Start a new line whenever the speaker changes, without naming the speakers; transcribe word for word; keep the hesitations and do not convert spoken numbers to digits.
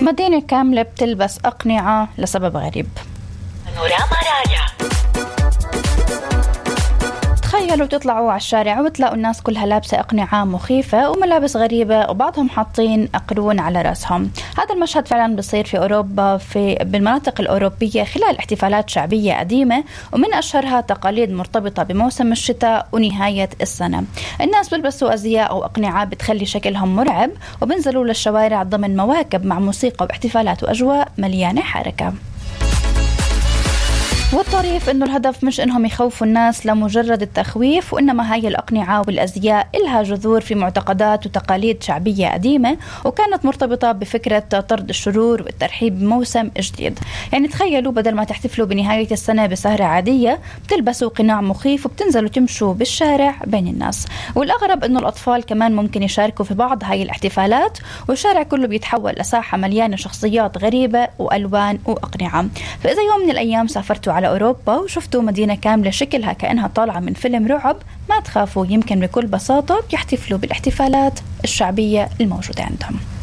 مدينة كاملة بتلبس أقنعة لسبب غريب. تخيلوا تطلعوا على الشارع وتلاقوا الناس كلها لابسة أقنعة مخيفة وملابس غريبة وبعضهم حاطين قرون على رأسهم. هذا المشهد فعلا بيصير في أوروبا، في بالمناطق الأوروبية خلال احتفالات شعبية قديمة، ومن أشهرها تقاليد مرتبطة بموسم الشتاء ونهاية السنة. الناس بيلبسوا أزياء أو أقنعة بتخلي شكلهم مرعب، وبنزلوا للشوارع ضمن مواكب مع موسيقى واحتفالات وأجواء مليانة حركة. والطريف إنه الهدف مش إنهم يخوفوا الناس لمجرد التخويف، وإنما هاي الأقنعة والأزياء إلها جذور في معتقدات وتقاليد شعبية قديمة، وكانت مرتبطة بفكرة طرد الشرور والترحيب بموسم جديد. يعني تخيلوا بدل ما تحتفلوا بنهاية السنة بسهرة عادية، بتلبسوا قناع مخيف وبتنزلوا تمشوا بالشارع بين الناس. والأغرب إنه الأطفال كمان ممكن يشاركوا في بعض هاي الاحتفالات، والشارع كله بيتحول لساحة مليانة شخصيات غريبة وألوان وأقنعة. فإذا يوم من الأيام سافرتوا على أوروبا وشفتوا مدينة كاملة شكلها كأنها طالعة من فيلم رعب، ما تخافوا، يمكن بكل بساطة يحتفلوا بالاحتفالات الشعبية الموجودة عندهم.